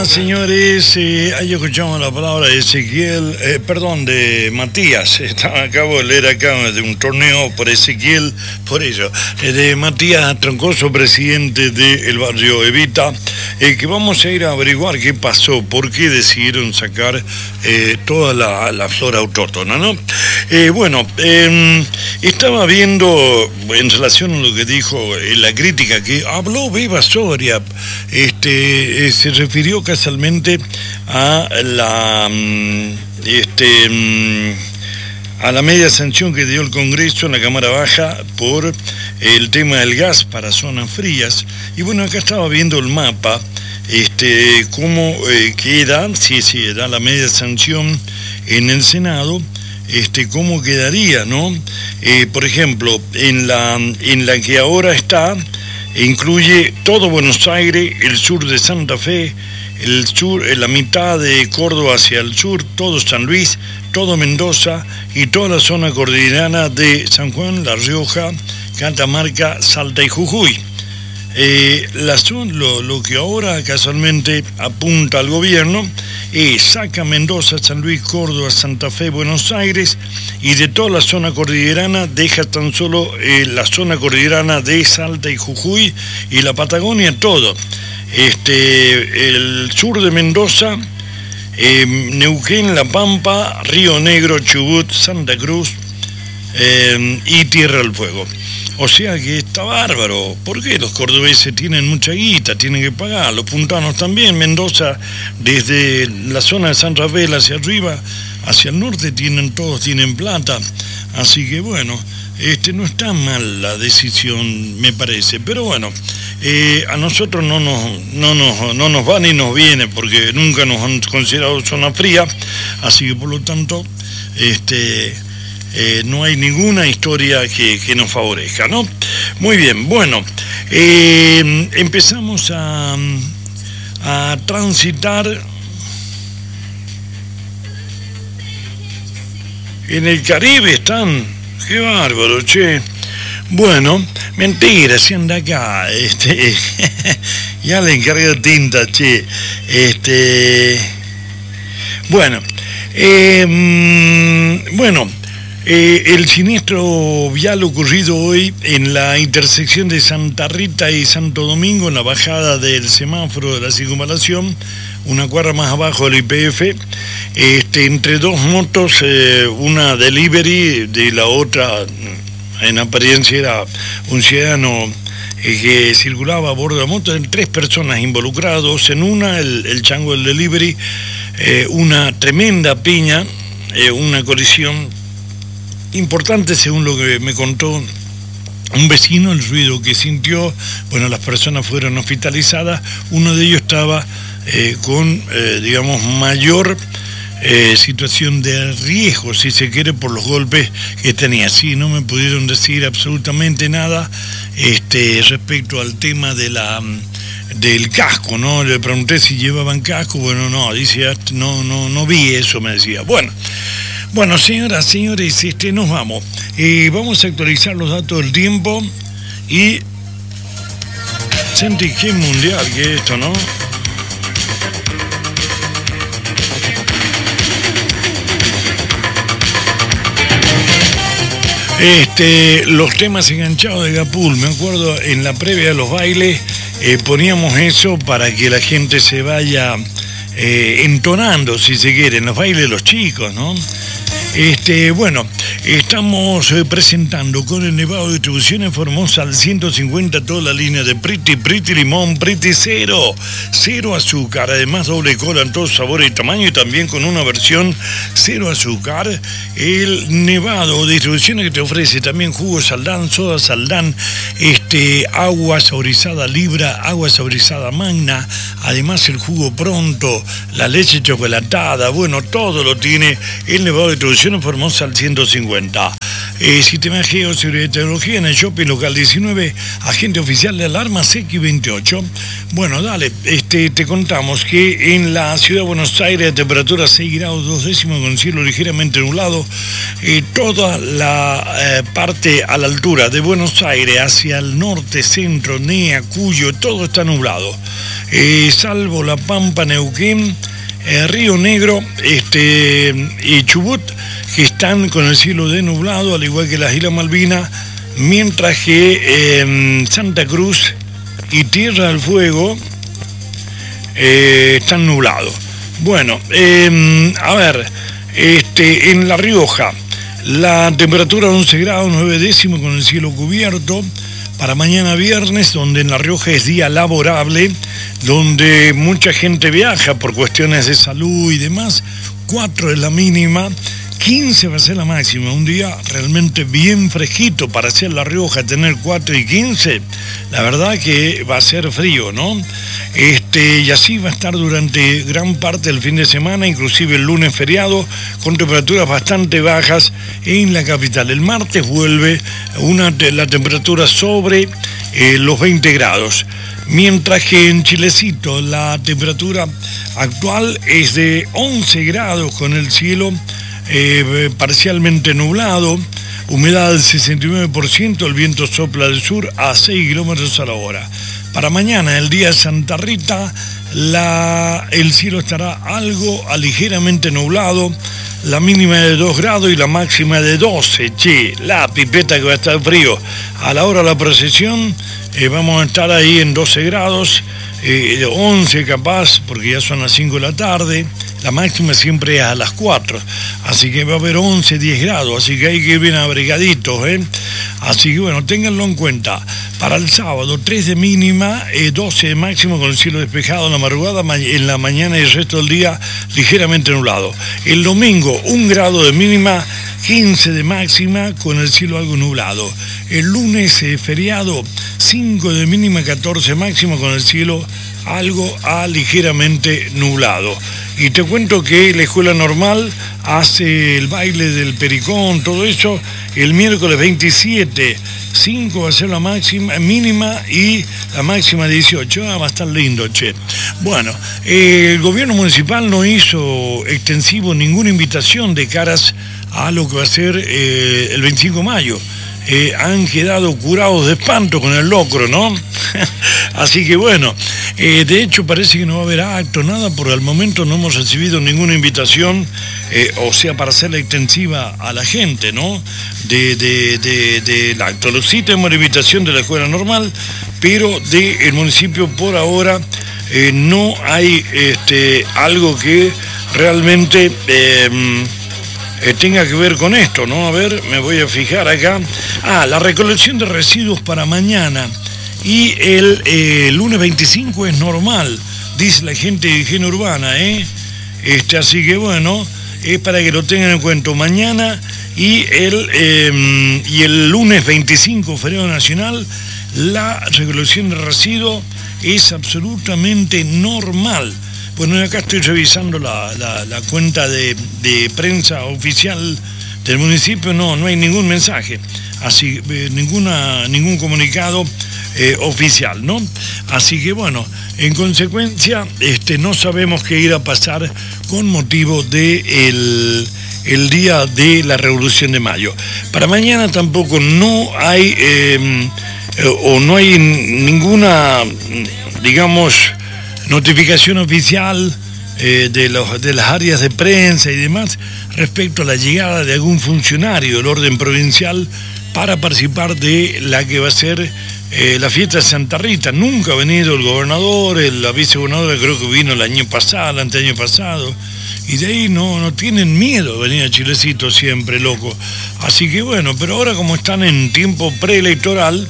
Señores, ahí escuchamos la palabra de Ezequiel, de Matías. Acabo de leer acá de un torneo por Ezequiel, por ello, de Matías Troncoso, presidente del barrio Evita, que vamos a ir a averiguar qué pasó, por qué decidieron sacar toda la flora autóctona, ¿no? Estaba viendo en relación a lo que dijo la crítica que habló Beba Soria, se refirió casualmente a la media sanción que dio el Congreso en la Cámara Baja por el tema del gas para zonas frías. Y bueno, acá estaba viendo el mapa, cómo queda, si se da la media sanción en el Senado, cómo quedaría, ¿no? Por ejemplo, en la que ahora está, incluye todo Buenos Aires, el sur de Santa Fe, el sur, la mitad de Córdoba hacia el sur, todo San Luis, todo Mendoza y toda la zona cordillerana de San Juan, La Rioja, Catamarca, Salta y Jujuy. Lo que ahora casualmente apunta al gobierno saca Mendoza, San Luis, Córdoba, Santa Fe, Buenos Aires, y de toda la zona cordillerana deja tan solo la zona cordillerana de Salta y Jujuy y la Patagonia, todo. El sur de Mendoza, Neuquén, La Pampa, Río Negro, Chubut, Santa Cruz y Tierra del Fuego. O sea que está bárbaro. ¿Por qué? Los cordobeses tienen mucha guita, tienen que pagar. Los puntanos también. Mendoza, desde la zona de San Rafael hacia arriba, hacia el norte, todos tienen plata. Así que bueno, no está mal la decisión, me parece. Pero bueno, a nosotros no nos va ni nos viene, porque nunca nos han considerado zona fría. Así que por lo tanto, no hay ninguna historia que nos favorezca, ¿no? Muy bien, bueno, empezamos a transitar en el Caribe. Están, qué bárbaro, che. Bueno, mentira, si anda acá, ya le encargué tinta, che, el siniestro vial ocurrido hoy en la intersección de Santa Rita y Santo Domingo, en la bajada del semáforo de la circunvalación, una cuadra más abajo del YPF, entre dos motos, una delivery de la otra, en apariencia era un ciudadano que circulaba a bordo de la moto, en 3 personas involucradas, en una, el chango del delivery, una tremenda piña, una colisión importante según lo que me contó un vecino, el ruido que sintió. Bueno, las personas fueron hospitalizadas, uno de ellos estaba con, mayor situación de riesgo, si se quiere, por los golpes que tenía. Sí, no me pudieron decir absolutamente nada respecto al tema del casco, ¿no? Le pregunté si llevaban casco, bueno, no, dice, no vi eso, me decía. Bueno, señoras, señores, nos vamos. Vamos a actualizar los datos del tiempo y sentí que mundial que es esto, ¿no? Los temas enganchados de Gapul, me acuerdo en la previa de los bailes poníamos eso para que la gente se vaya entonando, si se quiere, en los bailes de los chicos, ¿no? Estamos presentando con el Nevado de Distribuciones Formosa al 150 toda la línea de Pretty Limón, Pretty Cero azúcar, además doble cola en todos sabores y tamaño, y también con una versión cero azúcar. El Nevado de Distribuciones que te ofrece también jugo Saldán, soda Saldán, agua saborizada Libra, agua saborizada Magna, además el jugo Pronto, la leche chocolatada, bueno, todo lo tiene el Nevado de Distribuciones Formosa al 150. Sistema Geo, Seguridad y Tecnología en el Shopping Local 19, agente oficial de alarmas X28. Bueno, dale, te contamos que en la ciudad de Buenos Aires, temperatura 6 grados 2 décimos con cielo ligeramente nublado. Toda la parte a la altura de Buenos Aires, hacia el norte, centro, NEA, Cuyo, todo está nublado. Salvo La Pampa, Neuquén, Río Negro y Chubut, que están con el cielo denublado, al igual que las Islas Malvinas, mientras que Santa Cruz y Tierra del Fuego están nublados. Bueno, a ver, en La Rioja, la temperatura 11 grados 9 décimos con el cielo cubierto. Para mañana viernes, donde en La Rioja es día laborable, donde mucha gente viaja por cuestiones de salud y demás, 4 es la mínima, 15 va a ser la máxima. Un día realmente bien fresquito para hacer La Rioja, tener 4 y 15, la verdad que va a ser frío, ¿no? Y así va a estar durante gran parte del fin de semana, inclusive el lunes feriado, con temperaturas bastante bajas en la capital. El martes vuelve la temperatura sobre los 20 grados. Mientras que en Chilecito la temperatura actual es de 11 grados con el cielo parcialmente nublado, humedad del 69%, el viento sopla del sur a 6 kilómetros a la hora. Para mañana, el día de Santa Rita, el cielo estará algo ligeramente nublado, la mínima de 2 grados y la máxima de 12. Che, la pipeta que va a estar frío. A la hora de la procesión vamos a estar ahí en 12 grados, 11 capaz, porque ya son las 5 de la tarde. La máxima siempre es a las 4, así que va a haber 11, 10 grados, así que hay que ir bien abrigaditos, Así que bueno, ténganlo en cuenta. Para el sábado, 3 de mínima, 12 de máximo con el cielo despejado en la madrugada, en la mañana y el resto del día ligeramente nublado. El domingo, 1 grado de mínima, 15 de máxima con el cielo algo nublado. El lunes, feriado, 5 de mínima, 14 máximo con el cielo algo ligeramente nublado. Y te cuento que la escuela normal hace el baile del Pericón, todo eso, el miércoles 27, 5 va a ser la máxima, mínima y la máxima 18. Va a estar lindo, che. Bueno, el gobierno municipal no hizo extensivo ninguna invitación de caras a lo que va a ser el 25 de mayo. Han quedado curados de espanto con el locro, ¿no? Así que bueno, de hecho parece que no va a haber acto, nada, porque al momento no hemos recibido ninguna invitación, o sea, para hacerla extensiva a la gente, ¿no? Del acto. Sí tenemos la invitación de la escuela normal, pero del municipio por ahora no hay algo que realmente tenga que ver con esto, ¿no? A ver, me voy a fijar acá. La recolección de residuos para mañana y el lunes 25 es normal, dice la gente de higiene urbana, así que bueno, es para que lo tengan en cuenta. Mañana y el lunes 25, feriado nacional, la recolección de residuos es absolutamente normal. Bueno, acá estoy revisando la cuenta de prensa oficial del municipio, no hay ningún mensaje, así ningún comunicado oficial, ¿no? Así que bueno, en consecuencia, no sabemos qué irá a pasar con motivo de el día de la Revolución de Mayo. Para mañana tampoco no hay no hay ninguna, digamos, notificación oficial de las áreas de prensa y demás respecto a la llegada de algún funcionario del orden provincial para participar de la que va a ser la fiesta de Santa Rita. Nunca ha venido el gobernador, la vicegobernadora creo que vino el año pasado, el anteaño pasado, y de ahí no tienen miedo de venir a Chilecito siempre, loco. Así que bueno, pero ahora como están en tiempo preelectoral,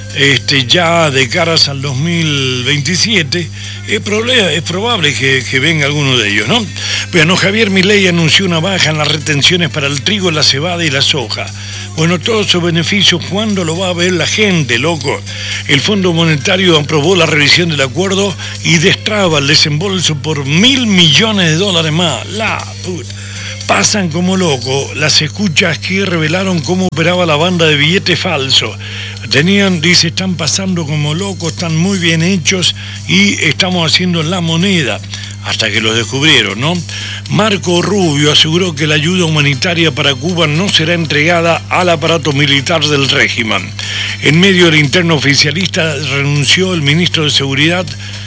ya de caras al 2027, es probable que venga alguno de ellos, ¿no? Bueno, Javier Milei anunció una baja en las retenciones para el trigo, la cebada y la soja. Bueno, todos esos beneficios, ¿cuándo lo va a ver la gente, loco? El Fondo Monetario aprobó la revisión del acuerdo y destraba el desembolso por $1.000 millones más. La puta. pasan como locos las escuchas que revelaron cómo operaba la banda de billetes falsos. Dice, están pasando como locos, están muy bien hechos y estamos haciendo la moneda. Hasta que los descubrieron, ¿no? Marco Rubio aseguró que la ayuda humanitaria para Cuba no será entregada al aparato militar del régimen. En medio del interno oficialista renunció el ministro de Seguridad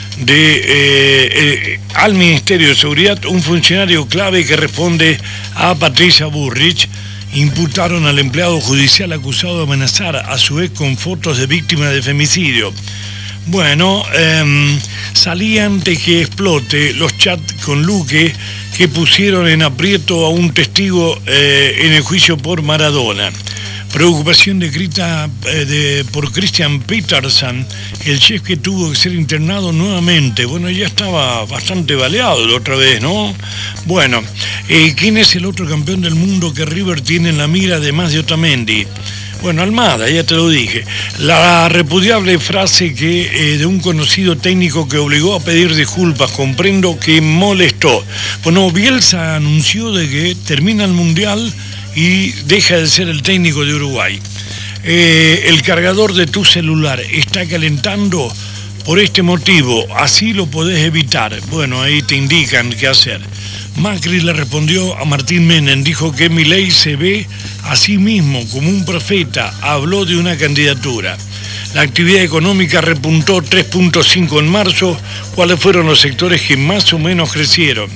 al Ministerio de Seguridad, un funcionario clave que responde a Patricia Bullrich. Imputaron al empleado judicial acusado de amenazar a su ex con fotos de víctimas de femicidio. Bueno, salía antes que explote los chats con Luque que pusieron en aprieto a un testigo en el juicio por Maradona. Preocupación descrita por Christian Peterson, el chef que tuvo que ser internado nuevamente. Bueno, ya estaba bastante baleado la otra vez, ¿no? Bueno, ¿quién es el otro campeón del mundo que River tiene en la mira además de Otamendi? Bueno, Almada, ya te lo dije. La repudiable frase de un conocido técnico que obligó a pedir disculpas, comprendo que molestó. Bueno, Bielsa anunció de que termina el Mundial y deja de ser el técnico de Uruguay. El cargador de tu celular está calentando por este motivo, así lo podés evitar. Bueno, ahí te indican qué hacer. Macri le respondió a Martín Menem, dijo que Milei se ve a sí mismo como un profeta, habló de una candidatura. La actividad económica repuntó 3.5 en marzo. ¿Cuáles fueron los sectores que más o menos crecieron?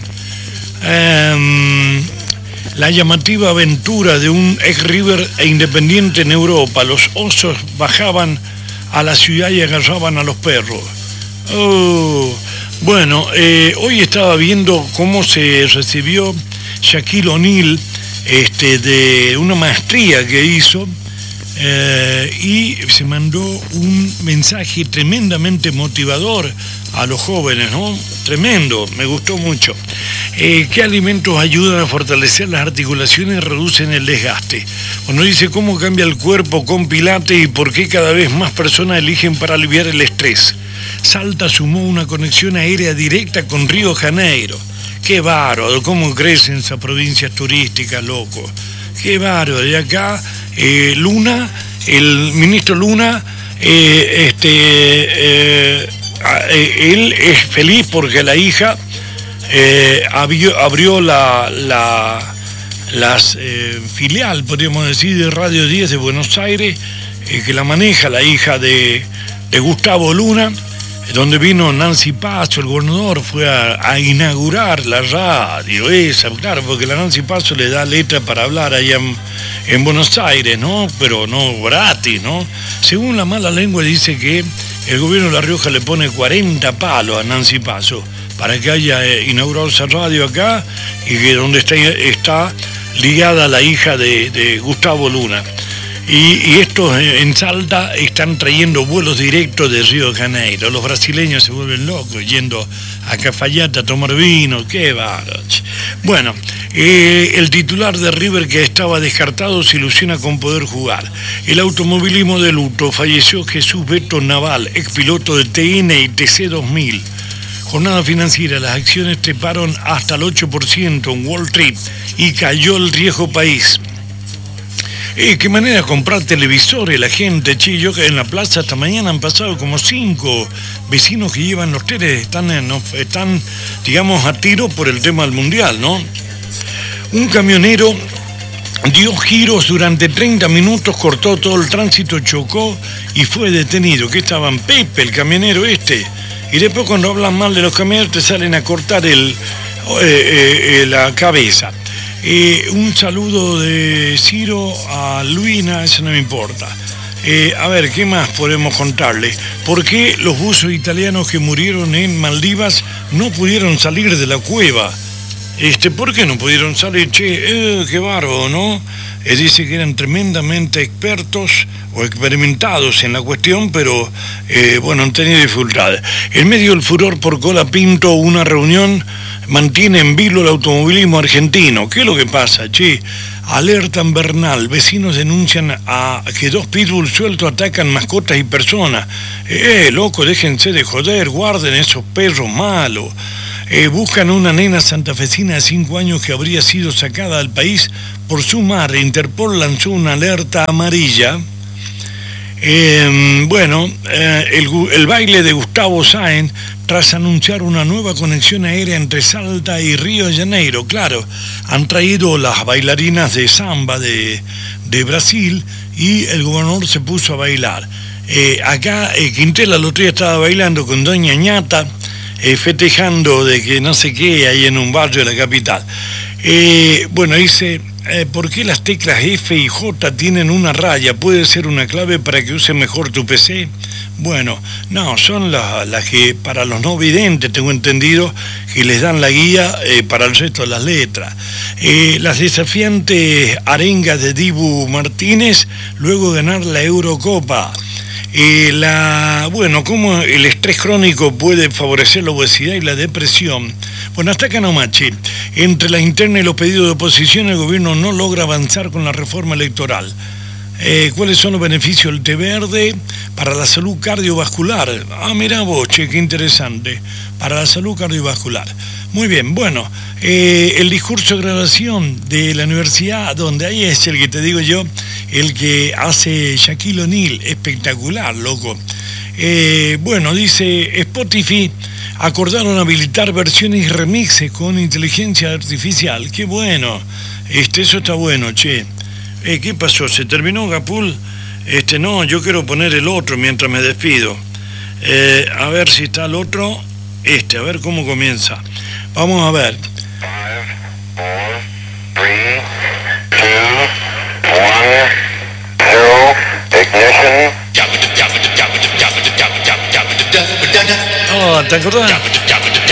La llamativa aventura de un ex River e Independiente en Europa. Los osos bajaban a la ciudad y agarraban a los perros. Bueno, hoy estaba viendo cómo se recibió Shaquille O'Neal de una maestría que hizo y se mandó un mensaje tremendamente motivador a los jóvenes, ¿no? Tremendo, me gustó mucho. ¿Qué alimentos ayudan a fortalecer las articulaciones y reducen el desgaste? Bueno, dice cómo cambia el cuerpo con Pilates y por qué cada vez más personas eligen para aliviar el estrés. Salta sumó una conexión aérea directa con Río Janeiro. Qué bárbaro, cómo crecen esas provincias turísticas, loco. Qué bárbaro. Y acá Luna, el ministro Luna, él es feliz porque la hija abrió la filial, podríamos decir, de Radio 10 de Buenos Aires, que la maneja la hija de Gustavo Luna, donde vino Nancy Paso, el gobernador, fue a inaugurar la radio esa, claro, porque la Nancy Paso le da letra para hablar allá en Buenos Aires, ¿no? Pero no gratis, ¿no? Según la mala lengua dice que el gobierno de La Rioja le pone 40 palos a Nancy Paso para que haya inaugurado esa radio acá y que donde está ligada la hija de Gustavo Luna. Y estos en Salta están trayendo vuelos directos de Río de Janeiro. Los brasileños se vuelven locos yendo a Cafayate a tomar vino. ¡Qué bárbaro! Bueno, el titular de River que estaba descartado se ilusiona con poder jugar. El automovilismo de luto. Falleció Jesús Beto Naval, expiloto de TN y TC2000. Jornada financiera, las acciones treparon hasta el 8% en Wall Street y cayó el riesgo país. Qué manera de comprar televisores la gente, che. Yo que en la plaza esta mañana han pasado como 5 vecinos que llevan los teles, están, digamos, a tiro por el tema del mundial, ¿no? Un camionero dio giros durante 30 minutos, cortó todo el tránsito, chocó y fue detenido. Que estaba en Pepe, el camionero este. Y después cuando hablan mal de los camioneros te salen a cortar la cabeza. Un saludo de Ciro a Luina, eso no me importa. A ver, ¿qué más podemos contarle? ¿Por qué los buzos italianos que murieron en Maldivas no pudieron salir de la cueva? ¿Por qué no pudieron salir? Che, qué bárbaro, ¿no? Dice que eran tremendamente expertos o experimentados en la cuestión, pero bueno, han tenido dificultades. En medio del furor por Colapinto, una reunión mantiene en vilo el automovilismo argentino. ¿Qué es lo que pasa, che? Alerta en Bernal, vecinos denuncian a que 2 pitbulls sueltos atacan mascotas y personas. Loco, déjense de joder, guarden esos perros malos. Buscan a una nena santafesina de 5 años que habría sido sacada del país por su madre. Interpol lanzó una alerta amarilla. El baile de Gustavo Sáenz tras anunciar una nueva conexión aérea entre Salta y Río de Janeiro. Claro, han traído las bailarinas de samba de Brasil y el gobernador se puso a bailar. Acá Quintela el otro día estaba bailando con Doña Ñata, festejando de que no sé qué ahí en un barrio de la capital. Dice... ¿por qué las teclas F y J tienen una raya? ¿Puede ser una clave para que use mejor tu PC? Bueno, no, son las que para los no videntes, tengo entendido, que les dan la guía para el resto de las letras. Las desafiantes arengas de Dibu Martínez, luego de ganar la Eurocopa. ¿Cómo el estrés crónico puede favorecer la obesidad y la depresión? Bueno, hasta acá nomás, che. Entre la interna y los pedidos de oposición, el gobierno no logra avanzar con la reforma electoral. ¿Cuáles son los beneficios del té verde para la salud cardiovascular? Mirá vos, che, qué interesante. Para la salud cardiovascular. Muy bien, bueno, el discurso de graduación de la universidad, donde ahí es el que te digo yo, el que hace Shaquille O'Neal, espectacular, loco. Dice Spotify, acordaron habilitar versiones y remixes con inteligencia artificial. Qué bueno, eso está bueno, che. ¿Qué pasó? ¿Se terminó, Gapul? No, yo quiero poner el otro mientras me despido. A ver si está el otro. A ver cómo comienza. Vamos a ver. 5, 4, 3, 2, 1, 0, ignition. ¿Te acordás?